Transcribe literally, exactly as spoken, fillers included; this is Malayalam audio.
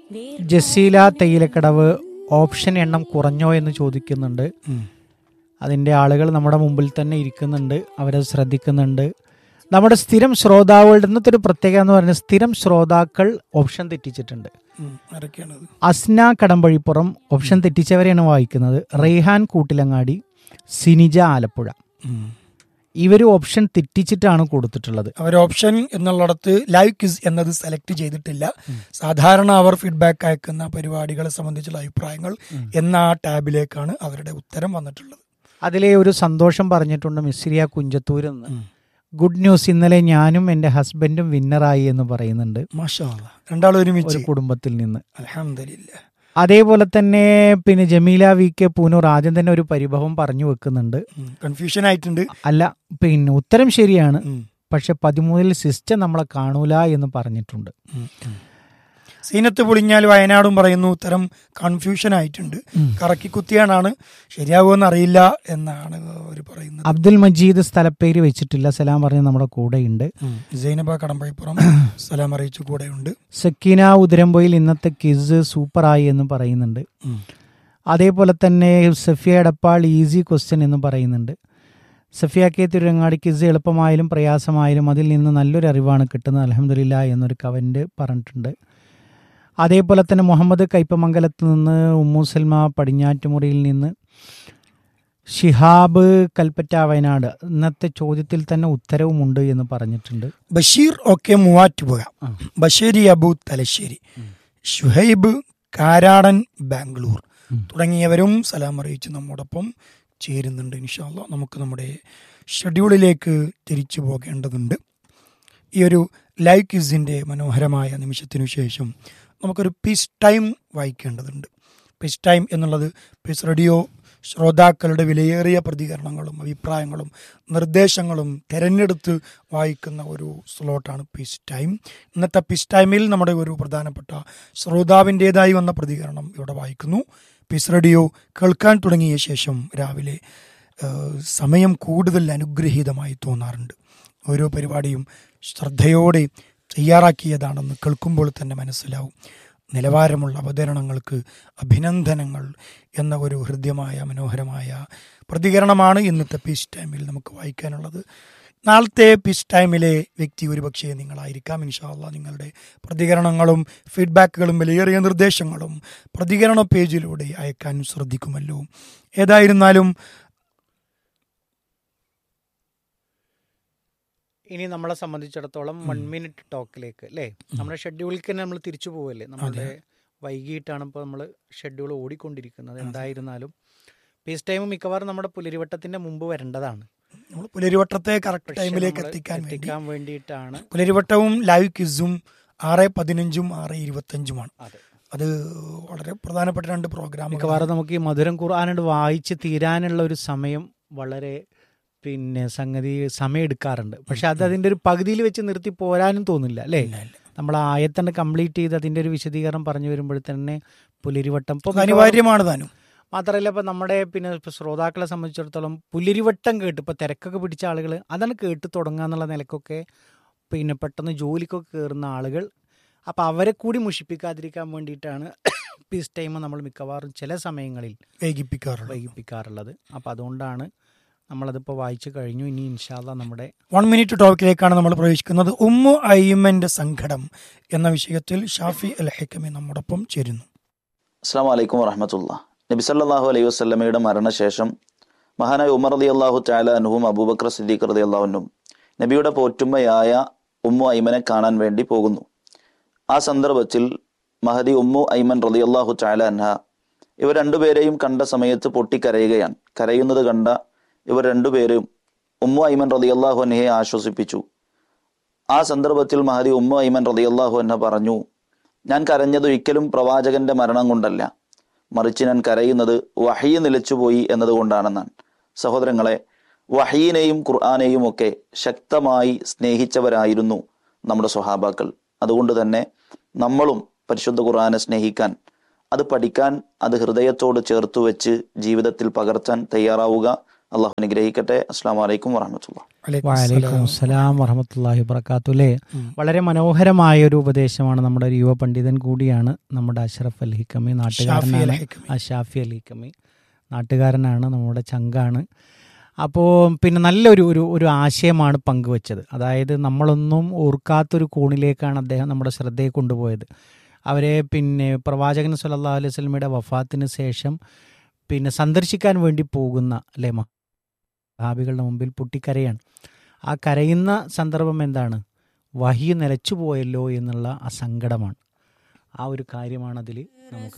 ജസീല തയ്യിലക്കടവ് ഓപ്ഷൻ എണ്ണം കുറഞ്ഞോ എന്ന് ചോദിക്കുന്നുണ്ട്. അതിൻ്റെ ആളുകൾ നമ്മുടെ മുമ്പിൽ തന്നെ ഇരിക്കുന്നുണ്ട്, അവരത് ശ്രദ്ധിക്കുന്നുണ്ട്. നമ്മുടെ സ്ഥിരം ശ്രോതാക്കളുടെ ഇന്നത്തെ ഒരു പ്രത്യേകത എന്ന് പറയുന്നത് സ്ഥിരം ശ്രോതാക്കൾ ഓപ്ഷൻ തെറ്റിച്ചിട്ടുണ്ട്. അസ്ന കടമ്പഴിപ്പുറം ഓപ്ഷൻ തെറ്റിച്ചവരെയാണ് വായിക്കുന്നത്. റെയ്ഹാൻ കൂട്ടിലങ്ങാടി, സിനിജ ആലപ്പുഴ, ഇവർ ഓപ്ഷൻ തെറ്റിച്ചിട്ടാണ് കൊടുത്തിട്ടുള്ളത്. അവർ ഓപ്ഷൻ എന്നുള്ളിടത്ത് ലൈവ് ക്വിസ് എന്നത് സെലക്ട് ചെയ്തിട്ടില്ല. സാധാരണ അവർ ഫീഡ്ബാക്ക് അയക്കുന്ന പരിപാടികളെ സംബന്ധിച്ചുള്ള അഭിപ്രായങ്ങൾ എന്ന ആ ടാബിലേക്കാണ് അവരുടെ ഉത്തരം വന്നിട്ടുള്ളത്. അതിലെ ഒരു സന്തോഷം പറഞ്ഞിട്ടുണ്ട് മിസ്രിയ കുഞ്ചത്തൂരിൽ നിന്ന്. ഗുഡ് ന്യൂസ്, ഇന്നലെ ഞാനും എൻ്റെ ഹസ്ബൻഡും വിന്നറായി എന്ന് പറയുന്നുണ്ട്. മാഷാ അല്ലാഹ്, രണ്ടാളും ഒരുമിച്ച് കുടുംബത്തിൽ നിന്ന്. അൽഹംദുലില്ലാഹ്. അതേപോലെ തന്നെ പിന്നെ ജമീല വി കെ പൂനൂർ ആദ്യം തന്നെ ഒരു പരിഭവം പറഞ്ഞു വെക്കുന്നുണ്ട്. കൺഫ്യൂഷൻ ആയിട്ടുണ്ട്. അല്ല, പിന്നെ ഉത്തരം ശരിയാണ്, പക്ഷെ പതിമൂന്നിൽ സിസ്റ്റം നമ്മളെ കാണൂല എന്ന് പറഞ്ഞിട്ടുണ്ട്. സീനത്ത് പൊളിഞ്ഞാൽ വയനാടും പറയുന്നു ഉത്തരം കൺഫ്യൂഷൻ ആയിട്ടുണ്ട്, കറക്കി കുത്തിയാണാണ്, ശരിയാകുമെന്ന് അറിയില്ല എന്നാണ് അവർ പറയുന്നത്. അബ്ദുൽ മജീദ് സ്ഥലപ്പേര് വെച്ചിട്ടില്ല, സലാം പറഞ്ഞ് നമ്മുടെ കൂടെയുണ്ട്. സൈനബ കടമ്പഴിപ്പുറം സലാം അറിയിച്ചു കൂടെയുണ്ട്. സക്കീന ഉദരംബോയിൽ ഇന്നത്തെ ക്വിസ് സൂപ്പറായി എന്ന് പറയുന്നുണ്ട്. അതേപോലെ തന്നെ സഫിയ എടപ്പാൾ ഈസി ക്വസ്റ്റ്യൻ എന്ന് പറയുന്നുണ്ട്. സഫിയ കെ തിരുരങ്ങാടി ക്വിസ് എളുപ്പമായാലും പ്രയാസമായാലും അതിൽ നിന്ന് നല്ലൊരു അറിവാണ് കിട്ടുന്നത്, അൽഹംദുലില്ലാ എന്നൊരു കമന്റ് പറഞ്ഞിട്ടുണ്ട്. അതേപോലെ തന്നെ മുഹമ്മദ് കൈപ്പമംഗലത്ത് നിന്ന്, ഉമ്മു സൽമ പടിഞ്ഞാറ്റുമുറിയിൽ നിന്ന്, ഷിഹാബ് കൽപ്പറ്റ വയനാട് ഇന്നത്തെ ചോദ്യത്തിൽ തന്നെ ഉത്തരവുമുണ്ട് എന്ന് പറഞ്ഞിട്ടുണ്ട്. ബഷീർ ഒക്കെ മൂവാറ്റുപുഴ, ബഷീരി അബു തലശ്ശേരി, ഷുഹൈബ് കാരാടൻ ബാംഗ്ലൂർ തുടങ്ങിയവരും സലാം അറിയിച്ച് നമ്മോടൊപ്പം ചേരുന്നുണ്ട്. ഇൻഷാ അല്ലാഹ് നമുക്ക് നമ്മുടെ ഷെഡ്യൂളിലേക്ക് തിരിച്ചു പോകേണ്ടതുണ്ട്. ഈ ഒരു ലൈവ് ക്വിസിൻ്റെ മനോഹരമായ നിമിഷത്തിനു ശേഷം നമുക്കൊരു പീസ് ടൈം വായിക്കേണ്ടതുണ്ട്. പീസ് ടൈം എന്നുള്ളത് പീസ് റേഡിയോ ശ്രോതാക്കളുടെ വിലയേറിയ പ്രതികരണങ്ങളും അഭിപ്രായങ്ങളും നിർദ്ദേശങ്ങളും തിരഞ്ഞെടുത്ത് വായിക്കുന്ന ഒരു സ്ലോട്ടാണ് പീസ് ടൈം. ഇന്നത്തെ പീസ് ടൈമിൽ നമ്മുടെ ഒരു പ്രധാനപ്പെട്ട ശ്രോതാവിൻ്റേതായി വന്ന പ്രതികരണം ഇവിടെ വായിക്കുന്നു. പീസ് റേഡിയോ കേൾക്കാൻ തുടങ്ങിയ ശേഷം രാവിലെ സമയം കൂടുതൽ അനുഗ്രഹീതമായി തോന്നാറുണ്ട്. ഓരോ പരിപാടിയും ശ്രദ്ധയോടെ തയ്യാറാക്കിയതാണെന്ന് കേൾക്കുമ്പോൾ തന്നെ മനസ്സിലാവും. നിലവാരമുള്ള അവതരണങ്ങൾക്ക് അഭിനന്ദനങ്ങൾ എന്ന ഒരു ഹൃദ്യമായ മനോഹരമായ പ്രതികരണമാണ് ഇന്നത്തെ പീസ് ടൈമിൽ നമുക്ക് വായിക്കാനുള്ളത്. നാളത്തെ പീസ് ടൈമിലെ വ്യക്തി ഒരുപക്ഷെ നിങ്ങളായിരിക്കാം. ഇൻഷാ അല്ലാഹ് നിങ്ങളുടെ പ്രതികരണങ്ങളും ഫീഡ്ബാക്കുകളും വിലയേറിയ നിർദ്ദേശങ്ങളും പ്രതികരണ പേജിലൂടെ അയക്കാൻ ശ്രദ്ധിക്കുമല്ലോ. ഏതായിരുന്നാലും ഇനി നമ്മളെ സംബന്ധിച്ചിടത്തോളം വൺ മിനിറ്റ് ടോക്കിലേക്ക് അല്ലേ, നമ്മുടെ ഷെഡ്യൂളിലേക്ക് തന്നെ നമ്മൾ തിരിച്ചു പോവല്ലേ. നമ്മുടെ വൈകിട്ടാണ് ഇപ്പോൾ നമ്മൾ ഷെഡ്യൂൾ ഓടിക്കൊണ്ടിരിക്കുന്നത്. എന്തായിരുന്നാലും പീസ് ടൈം മിക്കവാറും നമ്മുടെ പുലരിവട്ടത്തിന്റെ മുമ്പ് വരേണ്ടതാണ്. നമ്മൾ പുലരിവട്ടത്തെ കറക്റ്റ് ടൈമിലേക്ക് എത്തിക്കാൻ എത്തിക്കാൻ വേണ്ടിയിട്ടാണ്. പുലരിവട്ടവും ലൈവ് ക്വിസും ആറ് പതിനഞ്ചും ആറ് ഇരുപത്തഞ്ചുമാണ്. അത് വളരെ പ്രധാനപ്പെട്ട രണ്ട് പ്രോഗ്രാം. മിക്കവാറും നമുക്ക് ഈ മധുരം ഖുർആനോട് വായിച്ച് തീരാനുള്ള ഒരു സമയം വളരെ പിന്നെ സംഗതി സമയം എടുക്കാറുണ്ട്. പക്ഷെ അത് അതിൻ്റെ ഒരു പകുതിയിൽ വെച്ച് നിർത്തി പോരാനും തോന്നില്ല അല്ലേ. നമ്മൾ ആയത്തന്നെ കംപ്ലീറ്റ് ചെയ്ത് അതിൻ്റെ ഒരു വിശദീകരണം പറഞ്ഞു വരുമ്പോൾ തന്നെ പുലരിവട്ടം ഇപ്പോൾ അനിവാര്യമാണ് താനും. മാത്രമല്ല ഇപ്പം നമ്മുടെ പിന്നെ ഇപ്പോൾ ശ്രോതാക്കളെ സംബന്ധിച്ചിടത്തോളം പുലരിവട്ടം കേട്ട് ഇപ്പോൾ തിരക്കൊക്കെ പിടിച്ച ആളുകൾ അതാണ് കേട്ട് തുടങ്ങുക എന്നുള്ള നിലക്കൊക്കെ പിന്നെ പെട്ടെന്ന് ജോലിക്കൊക്കെ കയറുന്ന ആളുകൾ, അപ്പോൾ അവരെ കൂടി മുഷിപ്പിക്കാതിരിക്കാൻ വേണ്ടിയിട്ടാണ് പീസ് ടൈം നമ്മൾ മിക്കവാറും ചില സമയങ്ങളിൽ വൈകിപ്പിക്കാറുള്ളത് വൈകിപ്പിക്കാറുള്ളത് അപ്പോൾ അതുകൊണ്ടാണ് നമ്മളതിപ്പോൾ വായിച്ചു കഴിഞ്ഞു. ഇനി ഇൻഷാ അല്ലാഹ് നമ്മുടെ വൺ മിനിറ്റ് ടോക്കിലേക്കാണ് നമ്മൾ പ്രവേശിക്കുന്നത്. ഉമ്മു അയ്മന്റെ സങ്കടം എന്ന വിഷയത്തിൽ ഷാഫി അൽ ഹക്കമി നമ്മോടൊപ്പം ചേരുന്നു. അസ്സലാമു അലൈക്കും വറഹ്മത്തുള്ളാഹി. നബി സല്ലല്ലാഹു അലൈഹി വസല്ലമയുടെ മരണശേഷം മഹാനായ ഉമർ റളിയല്ലാഹു തആല അൻഹും അബൂബക്കർ സിദ്ദീഖ് റളിയല്ലാഹു അൻഹും നബിയുടെ പോറ്റുമ്മയായ ഉമ്മു അയ്മനെ കാണാൻ വേണ്ടി പോകുന്നു. ആ സന്ദർഭത്തിൽ മഹദി ഉമ്മു അയ്മൻ റളിയല്ലാഹു തആല അൻഹ ഇവർ രണ്ടുപേരെയും കണ്ട സമയത്ത് പൊട്ടിക്കരയുകയാണ്. കരയുന്നത് കണ്ട ഇവർ രണ്ടുപേരും ഉമ്മു അയ്മൻ റളിയല്ലാഹു അൻഹയെ ആശ്വസിപ്പിച്ചു. ആ സന്ദർഭത്തിൽ മഹദി ഉമ്മു അയ്മൻ റളിയല്ലാഹു അൻഹ പറഞ്ഞു, ഞാൻ കരഞ്ഞത് ഒരിക്കലും പ്രവാചകന്റെ മരണം കൊണ്ടല്ല, മറിച്ച് ഞാൻ കരയുന്നത് വഹീ നിലച്ചുപോയി എന്നതുകൊണ്ടാണെന്നാണ്. സഹോദരങ്ങളെ, വഹീനെയും ഖുർആനെയും ഒക്കെ ശക്തമായി സ്നേഹിച്ചവരായിരുന്നു നമ്മുടെ സ്വഹാബാക്കൾ. അതുകൊണ്ട് തന്നെ നമ്മളും പരിശുദ്ധ ഖുർആനെ സ്നേഹിക്കാൻ, അത് പഠിക്കാൻ, അത് ഹൃദയത്തോട് ചേർത്തു വെച്ച് ജീവിതത്തിൽ പകർത്താൻ തയ്യാറാവുക. അള്ളാഹു അനുഗ്രഹിക്കട്ടെ. അസ്സാം വലൈക്കും വറഹമത്തുള്ള. വലൈക്കും അസ്സലാം വറഹമത്തുള്ളാഹി വബറകാതുഹു. അല്ലേ, വളരെ മനോഹരമായ ഒരു ഉപദേശമാണ്. നമ്മുടെ ഒരു യുവ പണ്ഡിതൻ കൂടിയാണ് നമ്മുടെ അഷ്റഫ് അൽ ഹിക്കമി, നാട്ടുകാരനാണ്. ആ ഷാഫി അൽ ഹിക്കമി നാട്ടുകാരനാണ്, നമ്മുടെ ചങ്കാണ്. അപ്പോൾ പിന്നെ നല്ലൊരു ഒരു ഒരു ആശയമാണ് പങ്കുവച്ചത്. അതായത് നമ്മളൊന്നും ഓർക്കാത്തൊരു കോണിലേക്കാണ് അദ്ദേഹം നമ്മുടെ ശ്രദ്ധയെ കൊണ്ടുപോയത്. അവരെ പിന്നെ പ്രവാചകൻ സല്ലല്ലാഹു അലൈഹി വസല്ലമയുടെ വഫാത്തിന് ശേഷം പിന്നെ സന്ദർശിക്കാൻ വേണ്ടി പോകുന്ന അല്ലേ സഹാബികളുടെ മുമ്പിൽ പൊട്ടിക്കരയാണ്. ആ കരയുന്ന സന്ദർഭം എന്താണ്? വഹി നിലച്ചു പോയല്ലോ എന്നുള്ള ആ സങ്കടമാണ്. ആ ഒരു കാര്യമാണ് അതിൽ നമുക്ക്